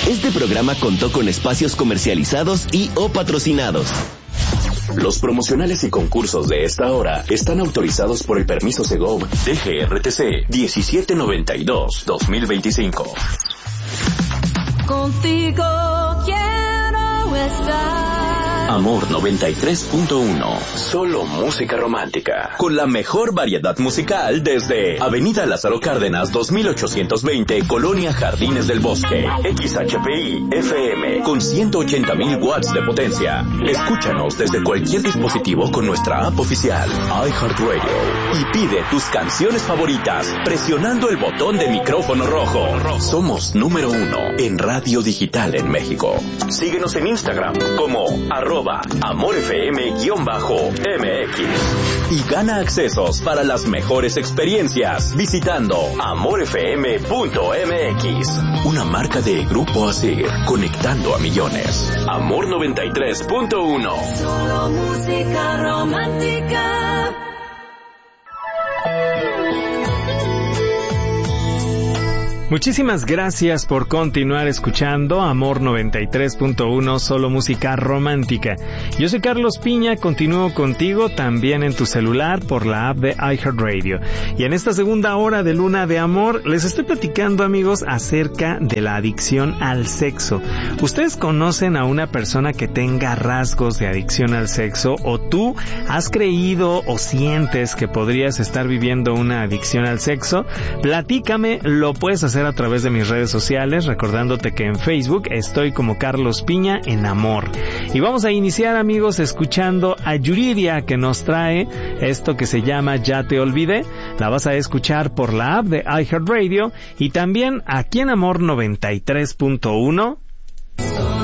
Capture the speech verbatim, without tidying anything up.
Este programa contó con espacios comercializados y o patrocinados. Los promocionales y concursos de esta hora están autorizados por el permiso Segov D G R T C diecisiete noventa y dos dos mil veinticinco. Contigo quiero estar. Amor noventa y tres punto uno. Solo música romántica. Con la mejor variedad musical desde Avenida Lázaro Cárdenas dos mil ochocientos veinte, Colonia Jardines del Bosque. X H P I F M con ciento ochenta mil watts de potencia. Escúchanos desde cualquier dispositivo con nuestra app oficial iHeartRadio y pide tus canciones favoritas presionando el botón de micrófono rojo. Somos número uno en radio digital en México. Síguenos en Instagram como arroba amorfm-mx y gana accesos para las mejores experiencias visitando amorfm punto m x. Una marca de Grupo Asir, conectando a millones. Amor noventa y tres punto uno. Solo música romántica. Muchísimas gracias por continuar escuchando Amor noventa y tres punto uno, solo música romántica. Yo soy Carlos Piña, continúo contigo también en tu celular por la app de iHeartRadio. Y en esta segunda hora de Luna de Amor les estoy platicando, amigos, acerca de la adicción al sexo. ¿Ustedes conocen a una persona que tenga rasgos de adicción al sexo? ¿O tú has creído o sientes que podrías estar viviendo una adicción al sexo? Platícame, lo puedes hacer a través de mis redes sociales, recordándote que en Facebook estoy como Carlos Piña en Amor. Y vamos a iniciar, amigos, escuchando a Yuridia, que nos trae esto que se llama Ya te olvidé. La vas a escuchar por la app de iHeartRadio y también aquí en Amor noventa y tres punto uno.